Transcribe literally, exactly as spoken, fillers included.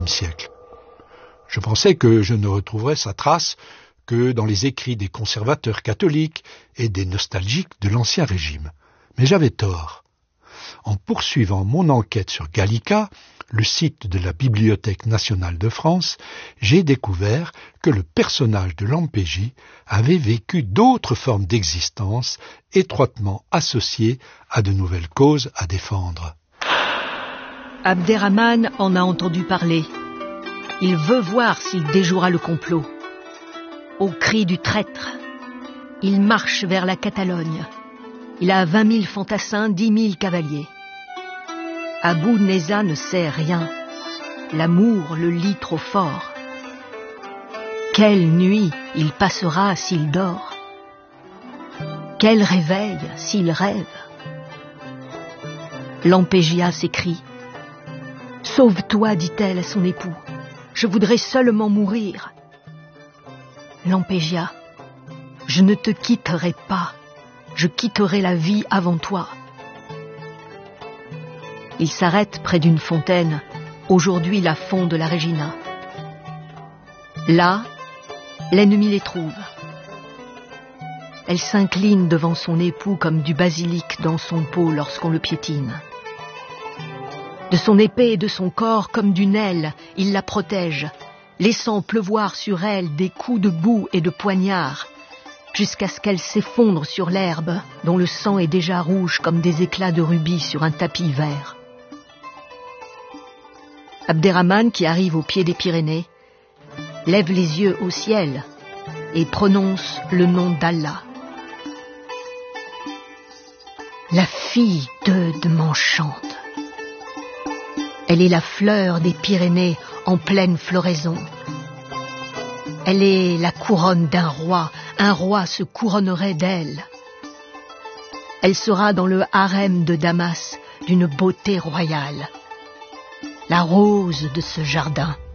siècle. Je pensais que je ne retrouverais sa trace que dans les écrits des conservateurs catholiques et des nostalgiques de l'Ancien Régime. Mais j'avais tort. En poursuivant mon enquête sur Gallica, le site de la Bibliothèque nationale de France, j'ai découvert que le personnage de Lampégie avait vécu d'autres formes d'existence étroitement associées à de nouvelles causes à défendre. Abderrahmane en a entendu parler. Il veut voir s'il déjouera le complot. Au cri du traître, il marche vers la Catalogne. Il a vingt mille fantassins, dix mille cavaliers. Abou Neza ne sait rien. L'amour le lie trop fort. Quelle nuit il passera s'il dort? Quel réveil s'il rêve? Lampégia s'écrie. « Sauve-toi, dit-elle à son époux. Je voudrais seulement mourir. » Lampégia, je ne te quitterai pas. Je quitterai la vie avant toi. Il s'arrête près d'une fontaine, aujourd'hui la font de la Regina. Là, l'ennemi les trouve. Elle s'incline devant son époux comme du basilic dans son pot lorsqu'on le piétine. De son épée et de son corps comme d'une aile, il la protège, laissant pleuvoir sur elle des coups de boue et de poignard, jusqu'à ce qu'elle s'effondre sur l'herbe, dont le sang est déjà rouge comme des éclats de rubis sur un tapis vert. Abderrahmane, qui arrive au pied des Pyrénées, lève les yeux au ciel et prononce le nom d'Allah. La fille d'Eude m'enchante. Elle est la fleur des Pyrénées en pleine floraison. Elle est la couronne d'un roi. Un roi se couronnerait d'elle. Elle sera dans le harem de Damas d'une beauté royale. La rose de ce jardin.